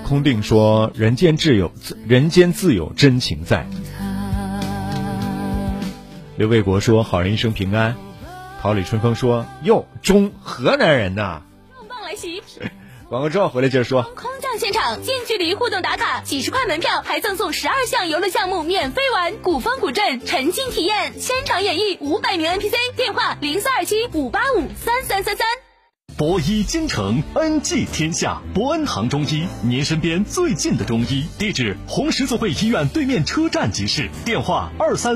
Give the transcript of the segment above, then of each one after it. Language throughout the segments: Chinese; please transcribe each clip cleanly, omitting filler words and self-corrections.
空定说人间自有真情在。刘卫国说好人一生平安。桃李春风说哟，中河南人呐， 棒来袭。 广告之后回来接着说。 空降现场近距离互动打卡，几十块门票还赠送12项游乐项目免费玩，古风古镇沉浸体验，现场演绎500名 NPC， 电话0427-585-3333。 博医京城，恩济天下，博恩堂中医，您身边最近的中医。地址：红十字会医院对面车站即市。电话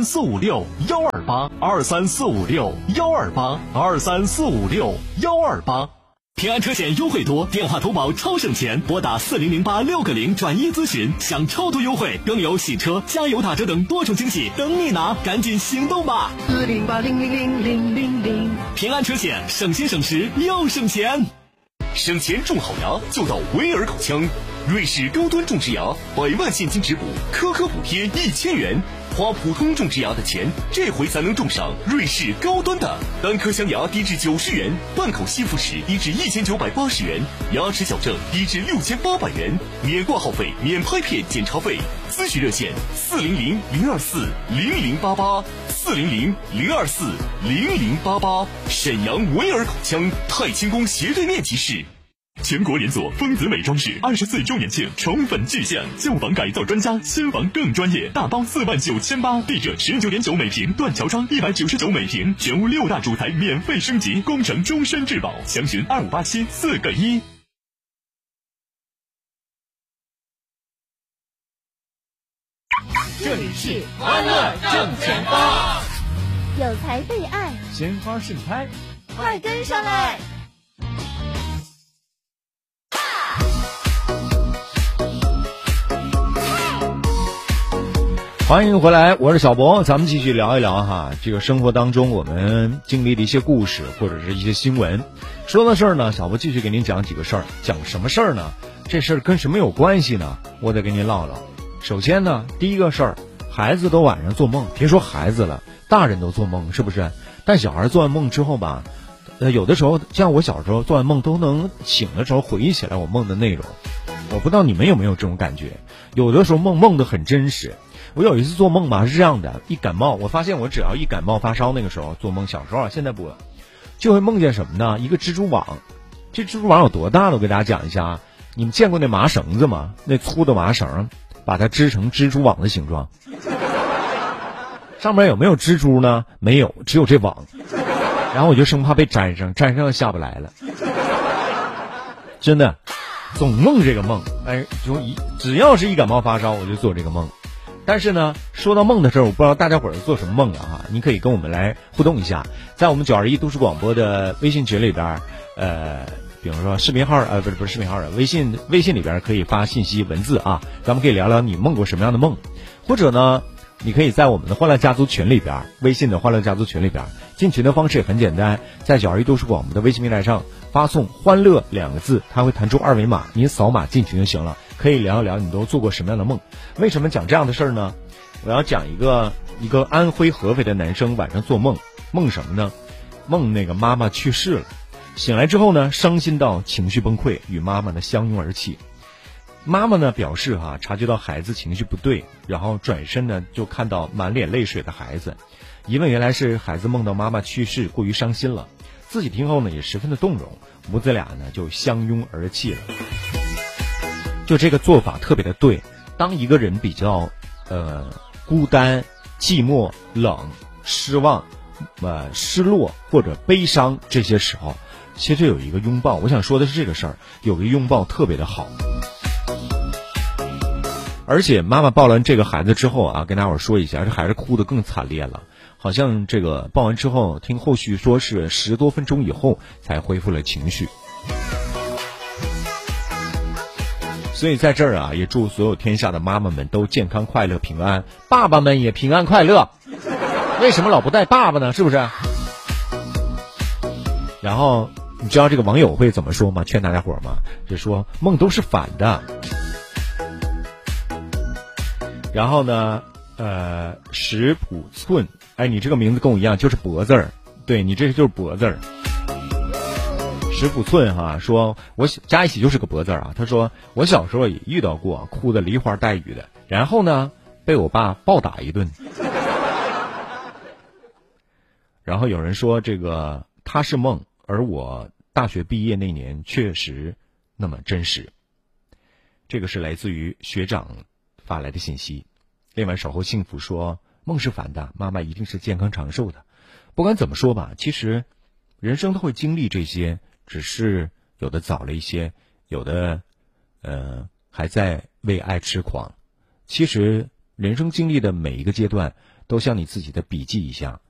：23456-128，23456-128，23456-128。平安车险优惠多，电话投保超省钱，拨打4008-6个0转医咨询，享超多优惠，更有洗车、加油打折等多种惊喜等你拿，赶紧行动吧！4080000000。平安车险，省心省时又省钱。省钱种好牙就到维尔口腔，瑞士高端种植牙，100万现金质补，颗颗补贴1000元。花普通种植牙的钱，这回才能种上瑞士高端的。单颗镶牙低至90元，半口吸附齿低至1980元，牙齿矫正低至6800元，免挂号费，免拍片检查费。咨询热线400-024-0088，400-024-0088。沈阳维尔口腔太清宫斜对面即市。全国连锁丰子美装饰24周年庆宠粉巨献，旧房改造专家，新房更专业，大包49800，地者19.9每平，断桥窗199每平，全屋6大主材免费升级，工程终身质保，详询2587-4个1。 这里是欢乐正前方， 有才被爱， 鲜花盛开， 快跟上来！ 欢迎回来，我是小博，咱们继续聊一聊哈，这个生活当中我们经历的一些故事或者是一些新闻。说到事儿呢，小博继续给您讲几个事儿。讲什么事儿呢？这事儿跟什么有关系呢？我得跟您唠唠。首先呢，第一个事儿，孩子都晚上做梦，别说孩子了，大人都做梦，是不是？但小孩做完梦之后吧，有的时候像我小时候做完梦都能醒的时候回忆起来我梦的内容。我不知道你们有没有这种感觉，有的时候梦得很真实。我有一次做梦吧是这样的，一感冒，我发现我只要一感冒发烧，那个时候做梦，小时候现在不了，就会梦见什么呢？一个蜘蛛网。这蜘蛛网有多大呢？我给大家讲一下啊。你们见过那麻绳子吗？那粗的麻绳把它织成蜘蛛网的形状，上面有没有蜘蛛呢？没有，只有这网。然后我就生怕被粘上下不来了，真的总梦这个梦。哎，只要是一感冒发烧我就做这个梦。但是呢，说到梦的事儿，我不知道大家伙儿做什么梦了哈，你可以跟我们来互动一下，在我们921都市广播的微信群里边，比如说视频号，不是视频号，微信里边可以发信息文字啊，咱们可以聊聊你梦过什么样的梦，或者呢，你可以在我们的欢乐家族群里边，微信的欢乐家族群里边，进群的方式也很简单，在921都市广播的微信平台上发送欢乐2个字，它会弹出二维码，您扫码进群就行了。可以聊一聊你都做过什么样的梦。为什么讲这样的事儿呢？我要讲一个安徽合肥的男生晚上做梦，梦什么呢？梦那个妈妈去世了，醒来之后呢，伤心到情绪崩溃，与妈妈呢相拥而泣。妈妈呢表示察觉到孩子情绪不对，然后转身呢就看到满脸泪水的孩子，一问原来是孩子梦到妈妈去世，过于伤心了。自己听后呢也十分的动容，母子俩呢就相拥而泣了。就这个做法特别的对，当一个人比较孤单、寂寞、冷、失望、失落或者悲伤这些时候，其实有一个拥抱。我想说的是这个事儿，有个拥抱特别的好。而且妈妈抱完这个孩子之后啊，跟大伙儿说一下，这孩子哭得更惨烈了，好像这个抱完之后，听后续说是10多分钟以后才恢复了情绪。所以在这儿啊，也祝所有天下的妈妈们都健康快乐平安，爸爸们也平安快乐。为什么老不带爸爸呢？是不是？然后你知道这个网友会怎么说吗？劝大家伙吗？就说梦都是反的。然后呢石浦寸，哎，你这个名字跟我一样，就是博字儿，对，你这就是博字儿。 石不寸哈，说我加一起就是个博字啊。他说我小时候也遇到过哭得梨花带雨的，然后呢被我爸暴打一顿。然后有人说这个他是梦，而我大学毕业那年确实那么真实。这个是来自于学长发来的信息。另外守候幸福说梦是反的，妈妈一定是健康长寿的。不管怎么说吧，其实人生都会经历这些，只是有的早了一些，有的还在为爱痴狂。其实人生经历的每一个阶段都像你自己的笔记一样，